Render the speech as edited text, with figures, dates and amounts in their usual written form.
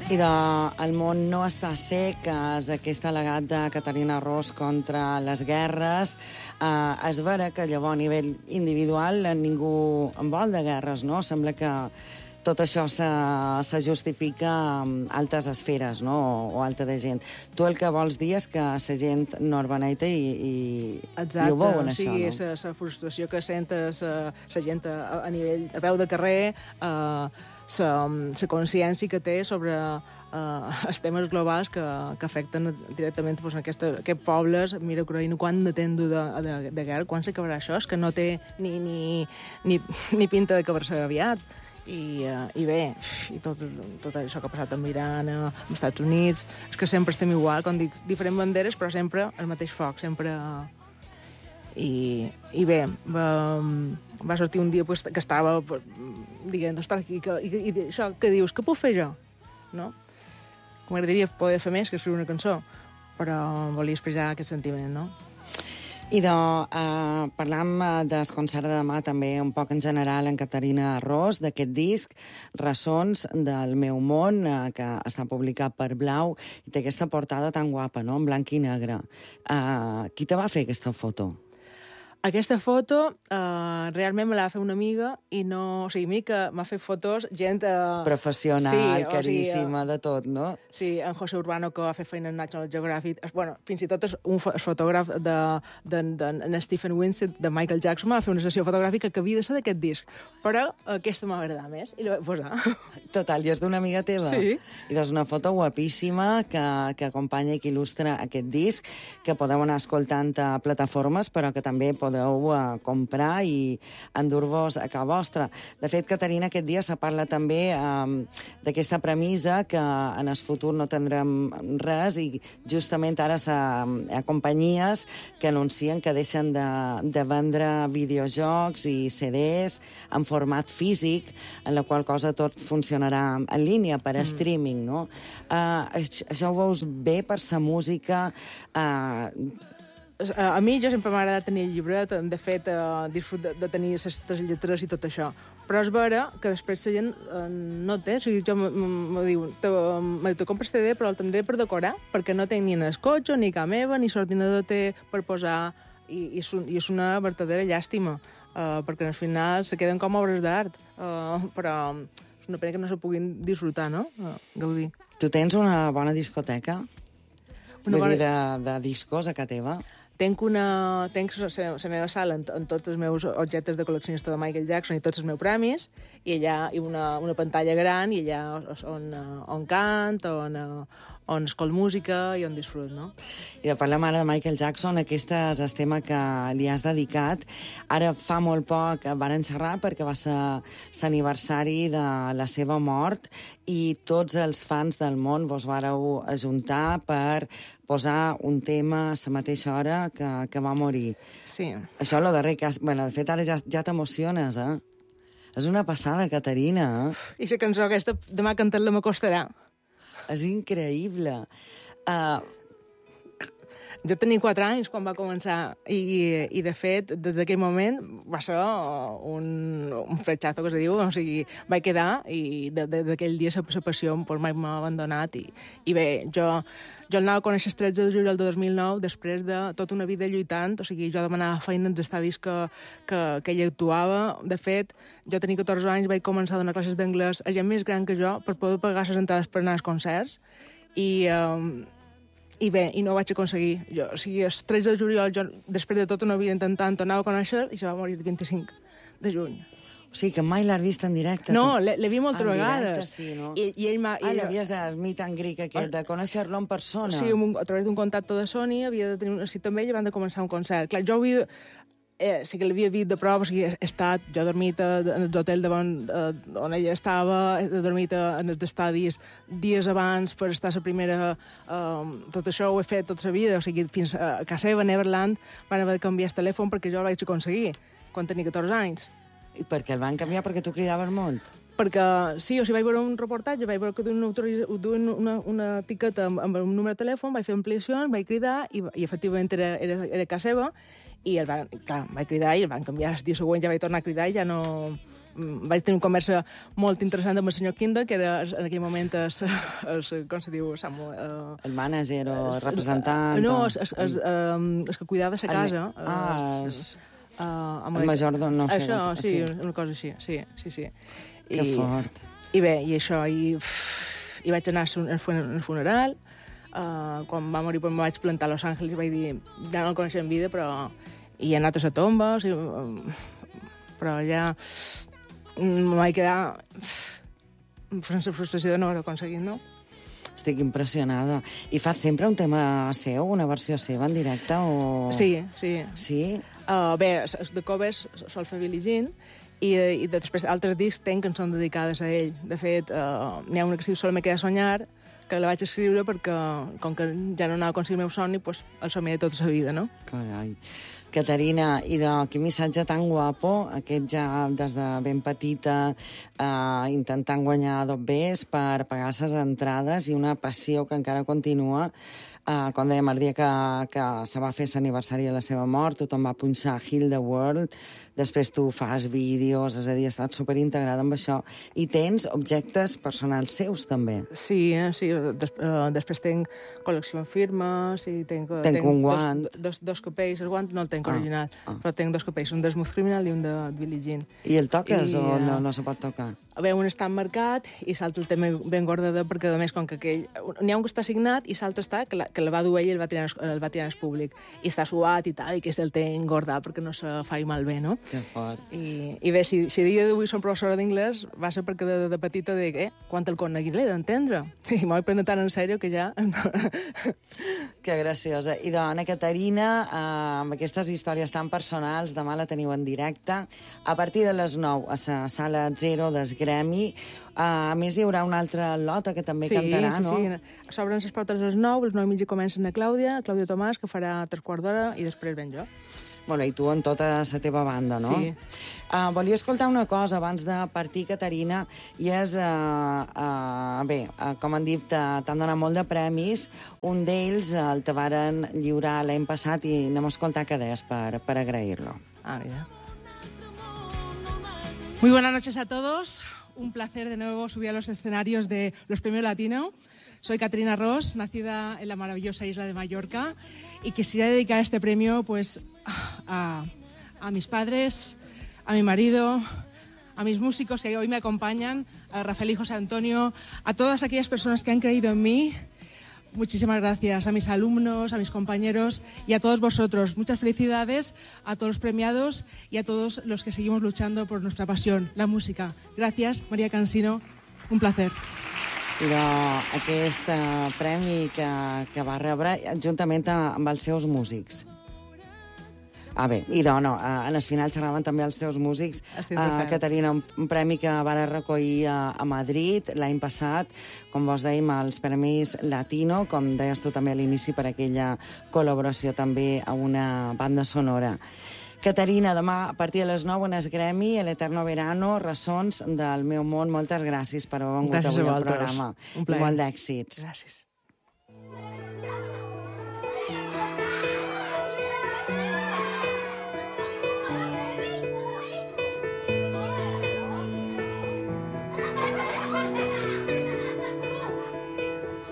I El món no està sec és aquest al·legat de Caterina Ros contra les guerres. És vera que llavors a nivell individual ningú en vol de guerres, no? Sembla que tot això se justifica amb altes esferes, no? O alta de gent. Tu el que vols dir és que la gent no urbanita i ho veuen, això, no? Exacte, o sigui, la frustració que sent la gent a nivell, a peu de carrer, la consciència que té sobre els temes globals que afecten directament doncs, aquests pobles. Mira, Ucraïna, quan n'atendo de guerra, quan s'acabarà això? És que no té ni pinta d'acabar-se aviat. I bé, i tot això que ha passat amb Iran, als Estats Units, és que sempre estem igual, com dic, diferents banderes, però sempre el mateix foc, sempre... I bé, va sortir un dia que estava dient, ostres, i això, què dius? Què puc fer jo? No? M'agradaria poder fer més que escriure una cançó, però volia expressar aquest sentiment, no? I parlam del concert de demà també un poc en general en Caterina Ros, d'aquest disc, Ressons del meu món, que està publicat per Blau, i té aquesta portada tan guapa, no?, en blanc i negre. Qui te va fer aquesta foto? Aquesta foto realment me la va fer una amiga i no... O sigui, a mi que m'ha fet fotos gent... Professional, sí, caríssima, de tot, no? Sí, en José Urbano, que va fer feina en National Geographic. Bueno, fins i tot un fotògraf de Stephen Winston, de Michael Jackson, va fer una sessió fotogràfica que havia de ser d'aquest disc. Però aquesta m'ha agradat més i la vaig posar. Total, i és d'una amiga teva? Sí. I és una foto guapíssima que acompanya i que il·lustra aquest disc, que podeu anar escoltant a plataformes, però que també podeu comprar i endur-vos a casa vostra. De fet, Caterina, aquest dia se parla també d'aquesta premissa que en el futur no tindrem res i justament ara hi ha companyies que anuncien que deixen de vendre videojocs i CDs en format físic, en la qual cosa tot funcionarà en línia, per streaming, no? Això ho veus bé per sa música? A mi jo sempre m'ha agradat tenir el llibret, de fet, disfrut de tenir les lletres i tot això. Però és vera que després la gent no té. O sigui, jo me diu, te compres CD, però el tindré per decorar, perquè no tinc ni en el cotxe, ni cap meva, ni l'ordinador té per posar... I és una verdadera llàstima, perquè al final se queden com obres d'art. Però és una pena que no se puguin disfrutar, no? Gaudir. Tu tens una bona discoteca? Vull dir, de discos a casa teva? Tenc la meva sala amb tots els meus objectes de col·leccionista de Michael Jackson i tots els meus premis, i allà hi ha una pantalla gran, i allà on cant, on escolt música i on disfrut, no? I de parlar ara de Michael Jackson, aquest és el tema que li has dedicat. Ara fa molt poc van xerrar perquè va ser l'aniversari de la seva mort i tots els fans del món vos vareu ajuntar per posar un tema a la mateixa hora que va morir. Sí. Això és el darrer que... Bueno, de fet, ara ja t'emociones, eh? És una passada, Caterina. I la cançó aquesta, demà cantar-la m'acostarà. És increïble. Jo tenia 4 anys quan va començar i de fet, des d'aquell moment va ser un fletxazo, que se diu. O sigui, vaig quedar i d'aquell dia la passió mai m'ha abandonat. I bé, jo el anava a conèixer el 13 de juliol de 2009, després de tota una vida lluitant. O sigui, jo demanava feina als estadis que ella actuava. De fet, jo tenia 14 anys, vaig començar a donar classes d'anglès a gent més gran que jo per poder pagar les entrades per anar als concerts. I bé, i no ho vaig aconseguir. O sigui, el 13 de juliol, jo, després de tota una vida intentant, tornava a conèixer i se va morir el 25 de juny. O sigui, que mai l'has vist en directe? No, l'he vist moltes vegades. En directe, sí, no? I ell m'ha... l'havies de meet and greet aquest, de conèixer-lo en persona. Sí, a través d'un contacte de Sony, havia de tenir una cita amb ell i van de començar un concert. Clar, jo sí que l'havia vist de prova, o sigui, jo he dormit en l'hotel on ella estava, he dormit en els estadis dies abans per estar a la primera... Tot això ho he fet tota la vida, o sigui, fins a casa seva, Neverland, van haver de canviar el telèfon perquè jo el vaig aconseguir, quan tenia 14 anys. I per què el van canviar? Perquè tu cridaves molt? Perquè, sí, o sigui, vaig veure un reportatge, vaig veure que duien una etiqueta amb un número de telèfon, vaig fer ampliacions, vaig cridar, i efectivament era casa seva, i vaig cridar i el van canviar. El dia següent ja vaig tornar a cridar i ja no vaig tenir una conversa molt interessant amb el senyor Kinder, que era en aquell moment com se diu, Samuel... El mànager o el representant... No, el que cuidava la casa. El majordom, no sé. Això, sí, una cosa així, sí. Que fort. I bé, i això, i vaig anar al funeral. Quan va morir, em vaig plantar a Los Angeles i vaig dir, ja no el coneixia en vida, però... I he anat a la tomba, o sigui, però ja em vaig quedar sense frustració de no haver aconseguit, no? Estic impressionada. I fas sempre un tema seu, una versió seva en directe? O... Sí. Sí? Bé, de covers sol fer Billie Jean, i després altres discs tenc que en són dedicades a ell. De fet, n'hi ha una que es diu Solo me queda soñar, que la vaig escriure perquè, com que ja no anava a aconseguir el meu somni, doncs el somiaré tota la vida, no? Carai. Caterina, i de quin missatge tan guapo, aquest ja des de ben petita intentant guanyar dobbers per pagar les entrades i una passió que encara continua. Com dèiem, el dia que se va fer l'aniversari de la seva mort, tothom va punxar Heal the World, després tu fas vídeos, és a dir, has estat superintegrada amb això, i tens objectes personals seus, també. Sí. Després tenc col·lecció en firmes, i tenc un guant. Dos capells, el guant no el tenc original, però tenc dos capells, un de Smooth Criminal i un de Billie Jean. I el toques o no se pot tocar? Bé, un està emmarcat i l'altre el té ben guardat, perquè a més, com que aquell... N'hi ha un que està signat i l'altre està, que el va dur ell i el va tirar al públic. I està suat i tal, i aquest el té engordat perquè no se faci malbé, no? Que fort. I bé, si a dia d'avui som professora d'inglès, va ser perquè de petita dic, quan el coneguis l'he d'entendre. I m'ho vaig prendre tan en sèrio que ja... Que graciosa. I dona Caterina, amb aquestes històries tan personals, demà la teniu en directe, a partir de les 9 a la Sala Zero del Gremi. A més, hi haurà una altra lota que també cantarà, no? Sí. S'obren les portes a les 9, a les 9:30 comencen a Clàudia Tomàs, que farà 3/4 d'hora, i després ben jo. Bueno, i tu en tota la teva banda, no? Sí. Volia escoltar una cosa abans de partir, Caterina, i és, bé, com han dit, t'han donat molt de premis. Un d'ells el te varen lliurar l'any passat i anem a escoltar què deies per agrair-lo. Mira. Muy buenas noches a todos. Un placer de nuevo subir a los escenarios de los Premios Latino. Soy Caterina Ross, nacida en la maravillosa isla de Mallorca, y quisiera dedicar este premio pues a mis padres, a mi marido, a mis músicos que hoy me acompañan, a Rafael y José Antonio, a todas aquellas personas que han creído en mí. Muchísimas gracias a mis alumnos, a mis compañeros y a todos vosotros. Muchas felicidades a todos los premiados y a todos los que seguimos luchando por nuestra pasión, la música. Gracias, María Cansino. Un placer. Però aquest premi que va rebre juntament amb els seus músics. Bé, i no, en el final xerraven també els teus músics. Caterina, un premi que va recollir a Madrid l'any passat, com vos dèiem, els Premis Latino, com deies tu també a l'inici, per aquella col·laboració també a una banda sonora. Caterina, demà a partir de les 9 en el Gremi, El Eterno Verano, Ressons del meu món. Moltes gràcies per haver vingut avui al programa. Un plaer. I molt d'èxits. Gràcies.